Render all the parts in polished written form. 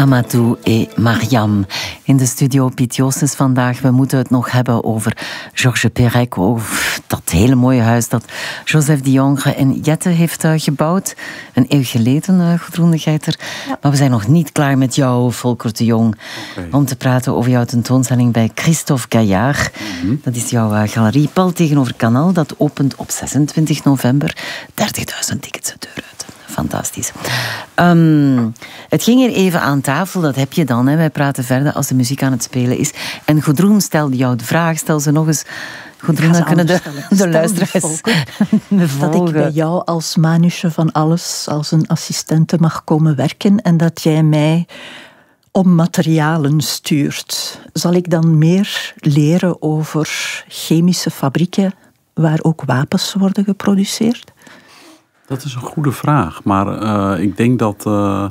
Amadou et Mariam. In de studio Piet Joosens vandaag. We moeten het nog hebben over Georges Perec. Over dat hele mooie huis dat Joseph de Jongre en Jette heeft gebouwd. Een eeuw geleden, Gudrun de Geiter. Ja. Maar we zijn nog niet klaar met jou, Volker de Jong. Om te praten over jouw tentoonstelling bij Christophe Gaillard. Mm-hmm. Dat is jouw galerie Pal tegenover Kanaal. Dat opent op 26 november. 30.000 tickets de deur uit. Fantastisch. Het ging hier even aan tafel, dat heb je dan. Hè. Wij praten verder als de muziek aan het spelen is. En Gudrun stelde jou de vraag, stel ze nog eens. Gudrun, dan kunnen de luisteraars dat ik bij jou als manusje van alles, als een assistente mag komen werken en dat jij mij om materialen stuurt. Zal ik dan meer leren over chemische fabrieken waar ook wapens worden geproduceerd? Dat is een goede vraag, maar ik denk dat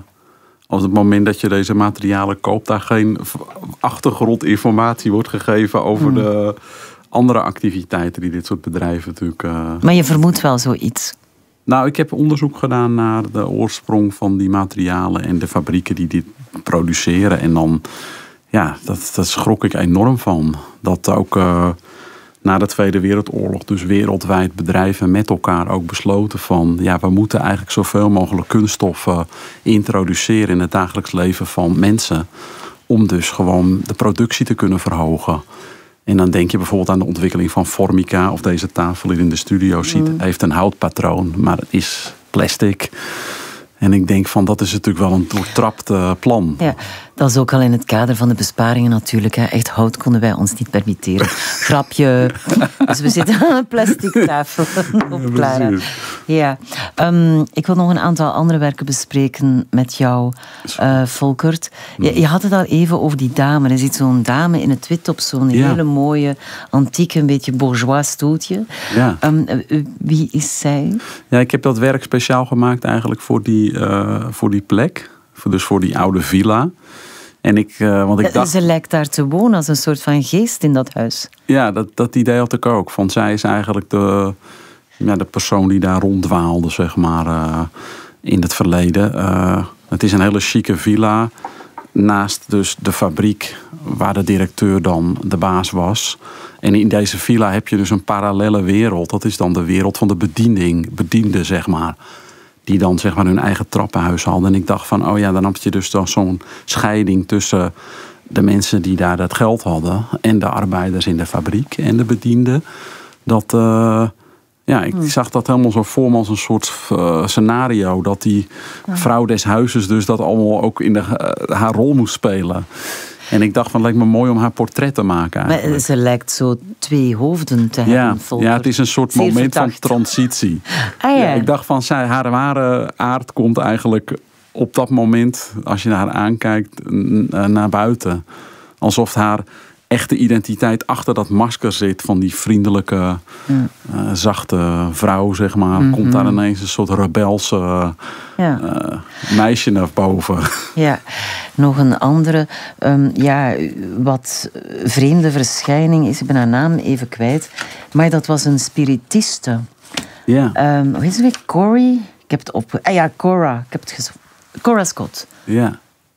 op het moment dat je deze materialen koopt, daar geen achtergrondinformatie wordt gegeven over de andere activiteiten die dit soort bedrijven natuurlijk... Maar je vermoedt wel zoiets? Nou, ik heb onderzoek gedaan naar de oorsprong van die materialen en de fabrieken die dit produceren. En dan, ja, dat schrok ik enorm van. Dat ook... na de Tweede Wereldoorlog dus wereldwijd bedrijven met elkaar ook besloten van... ja, we moeten eigenlijk zoveel mogelijk kunststoffen introduceren in het dagelijks leven van mensen. Om dus gewoon de productie te kunnen verhogen. En dan denk je bijvoorbeeld aan de ontwikkeling van Formica... of deze tafel hier in de studio ziet, heeft een houtpatroon, maar het is plastic... En ik denk van, dat is natuurlijk wel een doortrapt plan. Ja, dat is ook al in het kader van de besparingen natuurlijk. Hè. Echt hout konden wij ons niet permitteren. Grapje. Dus we zitten aan een plastic tafel. Klaar. Ja. Ik wil nog een aantal andere werken bespreken met jou, Volkert. Je had het al even over die dame. Er zit zo'n dame in het wit op zo'n hele mooie, antieke, een beetje bourgeois stoeltje. Ja. Wie is zij? Ja, ik heb dat werk speciaal gemaakt eigenlijk voor die plek. Dus voor die oude villa. En want ik dacht... Ze lijkt daar te wonen als een soort van geest in dat huis. Ja, dat idee had ik ook. Want zij is eigenlijk de persoon die daar ronddwaalde, zeg maar, in het verleden. Het is een hele chique villa. Naast dus de fabriek waar de directeur dan de baas was. En in deze villa heb je dus een parallele wereld. Dat is dan de wereld van de bedienden, zeg maar. Die dan zeg maar hun eigen trappenhuis hadden. En ik dacht van, oh ja, dan heb je dus dan zo'n scheiding tussen de mensen die daar dat geld hadden en de arbeiders in de fabriek en de bedienden. Dat, ik zag dat helemaal zo voor me als een soort scenario. Dat die vrouw des huizes dus dat allemaal ook in haar rol moest spelen. En ik dacht van, het lijkt me mooi om haar portret te maken eigenlijk. Maar ze lijkt zo twee hoofden te hebben, Volker. Ja, het is een soort moment van transitie. Ja, ik dacht van, haar ware aard komt eigenlijk op dat moment, als je naar haar aankijkt, naar buiten. Alsof haar echte identiteit achter dat masker zit van die vriendelijke, zachte vrouw, zeg maar. Mm-hmm. Komt daar ineens een soort rebelse meisje naar boven. Ja, nog een andere, wat vreemde verschijning is, ik ben haar naam even kwijt, maar dat was een spiritiste. Ja. Hoe heet ze weer? Corey? Ik heb het op... Cora. Ik heb het gezocht. Cora Scott. Ja.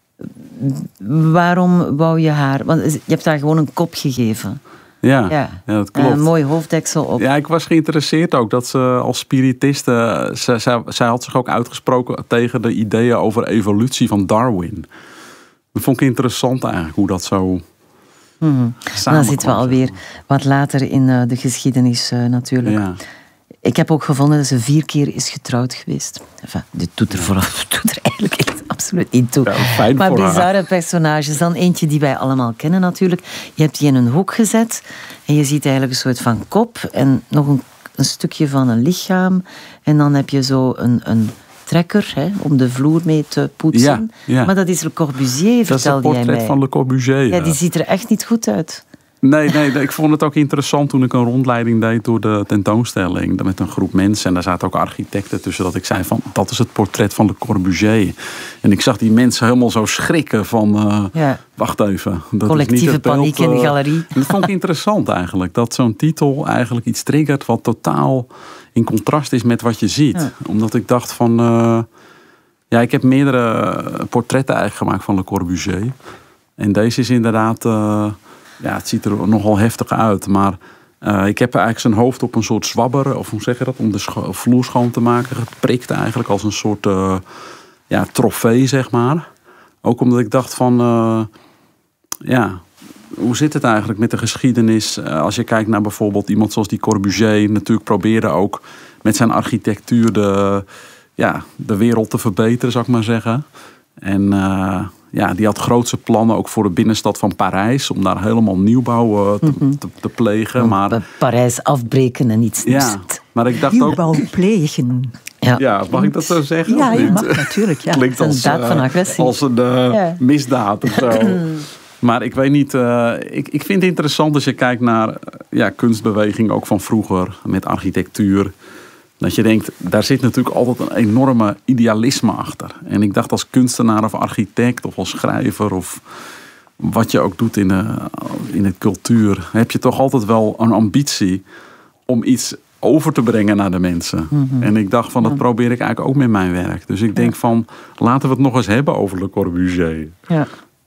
Waarom wou je haar... Want je hebt haar gewoon een kop gegeven. Ja, dat klopt. Een mooi hoofddeksel op. Ja, ik was geïnteresseerd ook dat ze als spiritiste... Zij had zich ook uitgesproken tegen de ideeën over evolutie van Darwin. Dat vond ik interessant eigenlijk, hoe dat zo... Dan zitten we alweer wat later in de geschiedenis natuurlijk. Ja. Ik heb ook gevonden dat ze 4 keer is getrouwd geweest. Enfin, dit doet er eigenlijk echt absoluut niet toe. Ja, maar bizarre personages. Dan eentje die wij allemaal kennen natuurlijk. Je hebt die in een hoek gezet. En je ziet eigenlijk een soort van kop. En nog een stukje van een lichaam. En dan heb je zo een trekker om de vloer mee te poetsen. Ja. Maar dat is Le Corbusier, vertelde jij mij. Dat is het portret van Le Corbusier. Ja, die ziet er echt niet goed uit. Nee, ik vond het ook interessant toen ik een rondleiding deed door de tentoonstelling. Met een groep mensen. En daar zaten ook architecten tussen. Dat ik zei van, dat is het portret van Le Corbusier. En ik zag die mensen helemaal zo schrikken van... Wacht even. Dat collectieve is niet het beeld, paniek in de galerie. Dat vond ik interessant eigenlijk. Dat zo'n titel eigenlijk iets triggert wat totaal in contrast is met wat je ziet. Ja. Omdat ik dacht van... Ja, ik heb meerdere portretten eigenlijk gemaakt van Le Corbusier. En deze is inderdaad... het ziet er nogal heftig uit. Maar ik heb eigenlijk zijn hoofd op een soort zwabber... of hoe zeg je dat? Om de vloer schoon te maken. Geprikt eigenlijk als een soort trofee, zeg maar. Ook omdat ik dacht van... hoe zit het eigenlijk met de geschiedenis? Als je kijkt naar bijvoorbeeld iemand zoals die Corbusier... natuurlijk probeerde ook met zijn architectuur de wereld te verbeteren, zou ik maar zeggen. En die had grootse plannen ook voor de binnenstad van Parijs... om daar helemaal nieuwbouw te plegen. Maar Parijs afbreken en iets nieuws. Ja, maar ik dacht nieuwbouw plegen. Ja, mag ik dat zo zeggen? Ja, je mag natuurlijk. Ja. Klinkt als een daad van agressie. Als een misdaad of zo. Maar ik weet niet, ik vind het interessant als je kijkt naar kunstbeweging ook van vroeger met architectuur. Dat je denkt, daar zit natuurlijk altijd een enorme idealisme achter. En ik dacht als kunstenaar of architect of als schrijver of wat je ook doet in de cultuur, heb je toch altijd wel een ambitie om iets over te brengen naar de mensen. Mm-hmm. En ik dacht van, dat probeer ik eigenlijk ook met mijn werk. Dus ik denk van, laten we het nog eens hebben over Le Corbusier. Ja.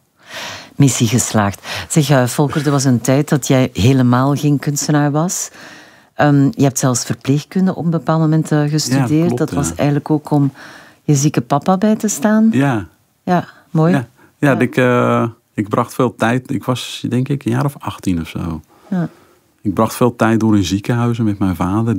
Missie geslaagd. Zeg, Volker, er was een tijd dat jij helemaal geen kunstenaar was. Je hebt zelfs verpleegkunde op een bepaald moment gestudeerd. Ja, klopt, dat was eigenlijk ook om je zieke papa bij te staan. Ja. Ja, mooi. Ja. Ik bracht veel tijd. Ik was denk ik een jaar of 18 of zo. Ja. Ik bracht veel tijd door in ziekenhuizen met mijn vader.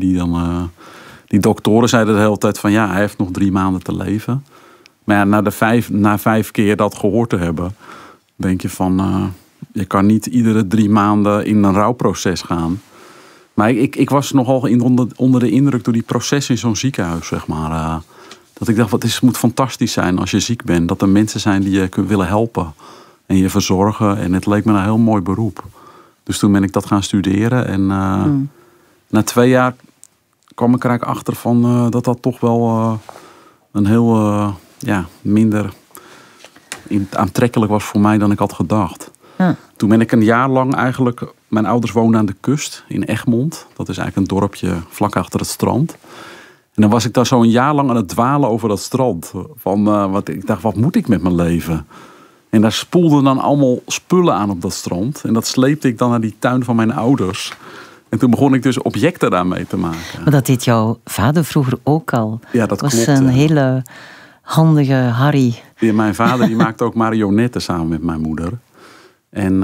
Die doktoren zeiden de hele tijd van hij heeft nog 3 maanden te leven. Maar na 5 keer dat gehoord te hebben, denk je van je kan niet iedere 3 maanden in een rouwproces gaan. Maar ik was nogal onder de indruk door die processen in zo'n ziekenhuis, zeg maar. Dat ik dacht, het moet fantastisch zijn als je ziek bent. Dat er mensen zijn die je willen helpen en je verzorgen. En het leek me een heel mooi beroep. Dus toen ben ik dat gaan studeren. En na 2 jaar kwam ik er eigenlijk achter van dat toch wel een heel minder aantrekkelijk was voor mij dan ik had gedacht. Ja. Toen ben ik een jaar lang eigenlijk... Mijn ouders woonden aan de kust in Egmond. Dat is eigenlijk een dorpje vlak achter het strand. En dan was ik daar zo een jaar lang aan het dwalen over dat strand. Ik dacht, wat moet ik met mijn leven? En daar spoelden dan allemaal spullen aan op dat strand. En dat sleepte ik dan naar die tuin van mijn ouders. En toen begon ik dus objecten daarmee te maken. Maar dat deed jouw vader vroeger ook al. Ja, dat was klopt. Een hele handige Harry. Ja, mijn vader die maakte ook marionetten samen met mijn moeder. En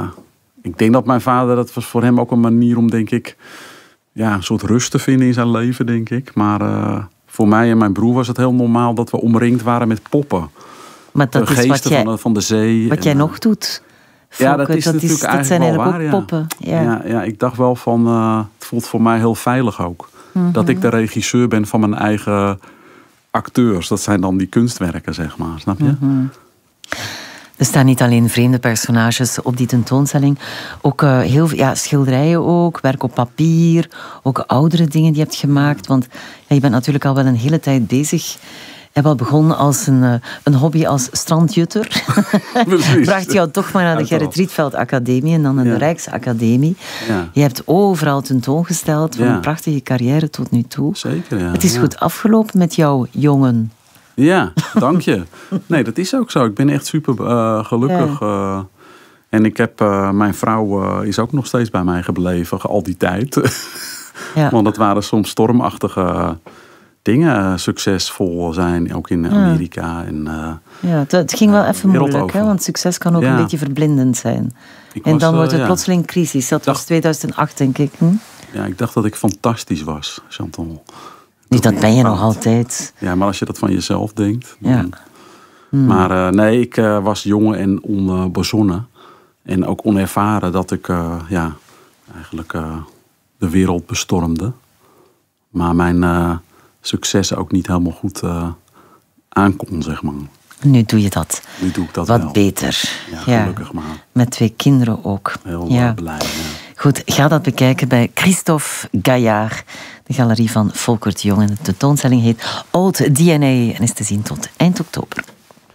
ik denk dat mijn vader, dat was voor hem ook een manier om, denk ik, een soort rust te vinden in zijn leven, denk ik. Maar voor mij en mijn broer was het heel normaal dat we omringd waren met poppen. Maar dat de is geesten van de zee. Wat jij nog doet. Ja, dat is natuurlijk dat zijn eigenlijk waar, ook poppen. Ja, ik dacht wel van, het voelt voor mij heel veilig ook. Mm-hmm. Dat ik de regisseur ben van mijn eigen acteurs. Dat zijn dan die kunstwerken, zeg maar. Snap je? Mm-hmm. Er staan niet alleen vreemde personages op die tentoonstelling. Ook heel veel schilderijen ook, werk op papier. Ook oudere dingen die je hebt gemaakt. Want je bent natuurlijk al wel een hele tijd bezig. Je hebt al begonnen als een hobby als strandjutter. Bracht jou toch maar naar de Gerrit Rietveld Academie en dan naar de Rijksacademie. Ja. Je hebt overal tentoongesteld van een prachtige carrière tot nu toe. Zeker, ja. Het is goed afgelopen met jouw jongen. Ja, dank je. Nee, dat is ook zo. Ik ben echt super gelukkig. Ja. En ik heb, mijn vrouw is ook nog steeds bij mij gebleven, al die tijd. Ja. Want het waren soms stormachtige dingen, succesvol zijn, ook in Amerika. En, het ging wel even moeilijk, hè? Want succes kan ook een beetje verblindend zijn. En dan wordt het plotseling crisis. Dat was 2008, denk ik. Ja, ik dacht dat ik fantastisch was, Chantal. Niet, dat ben je nog altijd. Ja, maar als je dat van jezelf denkt. Ja. Maar nee, ik was jong en onbezonnen. En ook onervaren dat ik eigenlijk de wereld bestormde. Maar mijn succes ook niet helemaal goed aankon, zeg maar. Nu doe je dat. Nu doe ik dat wat wel. Beter. Ja, gelukkig maar. Met 2 kinderen ook. Heel blij, ja. Goed, ga dat bekijken bij Christophe Gaillard. De galerie van Volker de Jong. En de tentoonstelling heet Old DNA en is te zien tot eind oktober.